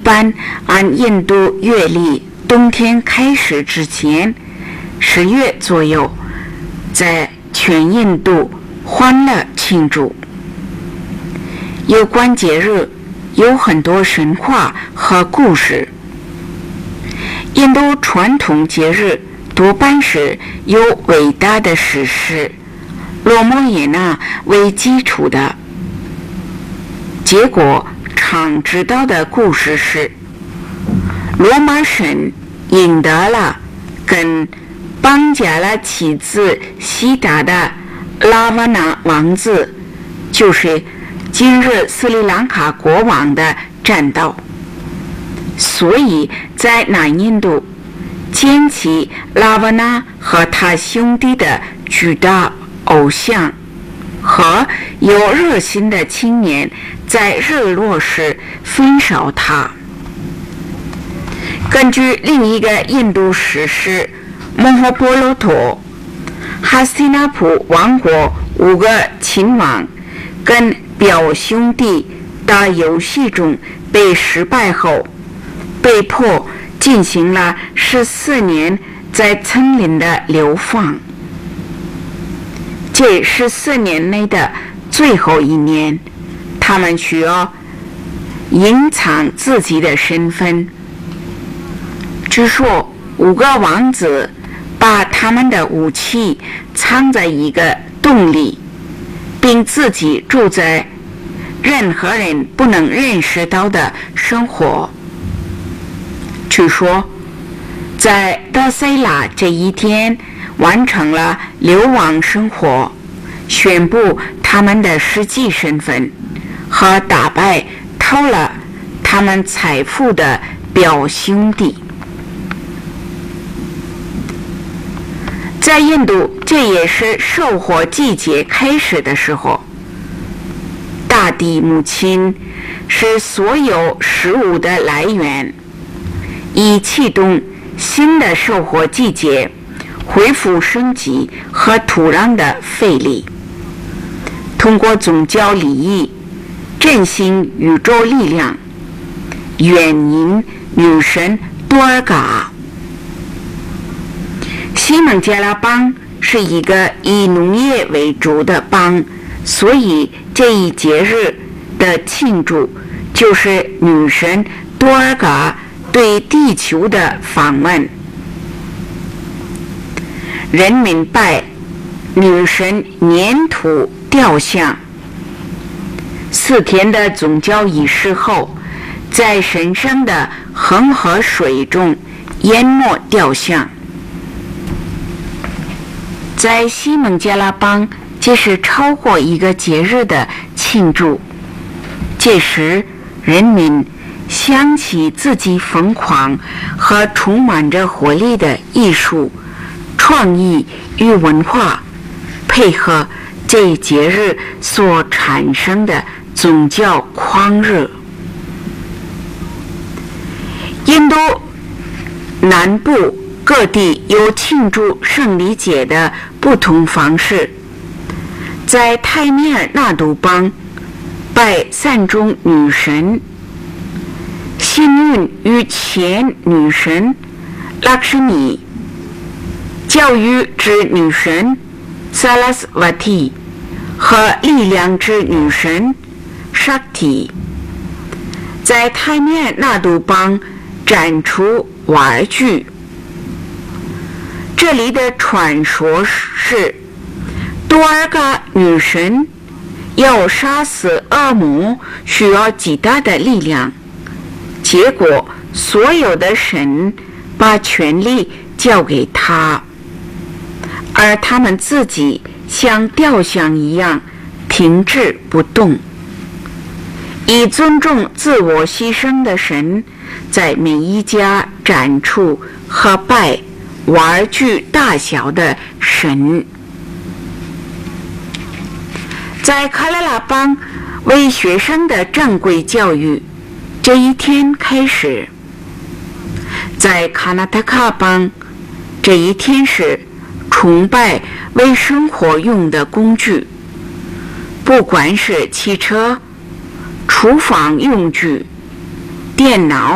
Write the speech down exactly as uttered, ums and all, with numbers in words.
般按印度月历冬天开始之前十月左右，在全印度欢乐庆祝。有关节日有很多神话和故事。印度传统节日多半是由伟大的史诗罗摩衍那为基础的。结果常知道的故事是，罗马神赢得了跟绑架了妻子西达的拉瓦那王子，就是今日斯里兰卡国王的战斗。所以在南印度建起拉瓦那和他兄弟的巨大偶像，和有热心的青年在日落时焚烧他。根据另一个印度史诗摩诃婆罗陀，哈斯提纳普王国五个亲王跟表兄弟打游戏中被失败后，被迫进行了十四年在丛林的流放。这十四年内的最后一年，他们需要隐藏自己的身份。据说五个王子把他们的武器藏在一个洞里，并自己住在任何人不能认识到的生活。据说在德塞拉这一天完成了流亡生活，宣布他们的实际身份，和打败偷了他们财富的表兄弟。在印度，这也是收获季节开始的时候。大地母亲是所有食物的来源，以启动新的收获季节，恢复生机和土壤的费力。通过宗教礼仪振兴宇宙力量，援引女神多尔嘎。西孟加拉邦是一个以农业为主的邦，所以这一节日的庆祝就是女神多尔嘎对地球的访问。人民拜女神粘土雕像，四天的宗教仪式后，在神圣的恒河水中淹没雕像。在西孟加拉邦，这是超过一个节日的庆祝。这时人民想起自己疯狂和充满着活力的艺术、创意与文化，配合这节日所产生的宗教狂热。印度南部各地有庆祝胜利节的不同方式。在泰米尔纳杜邦拜三种女神，幸运与钱女神拉克什米，教育之女神萨拉斯瓦蒂和力量之女神沙提。在泰米尔纳杜邦展出玩具。这里的传说是多尔嘎女神要杀死恶魔需要极大的力量，结果所有的神把权力交给她，而他们自己像雕像一样停滞不动。以尊重自我牺牲的神，在每一家展出和拜玩具大小的神。在喀拉拉邦为学生的正规教育这一天开始。在卡纳塔卡邦，这一天是崇拜为生活用的工具，不管是汽车、厨房用具、电脑